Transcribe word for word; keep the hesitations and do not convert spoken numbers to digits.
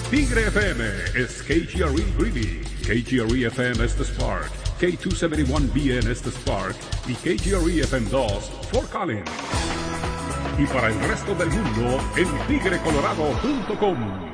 Tigre F M is K G R E Greeley, K G R E F M Estes Park, K two seventy-one B N Estes Park y K G R E F M dos Fort Collins. Y para el resto del mundo en tigre colorado punto com.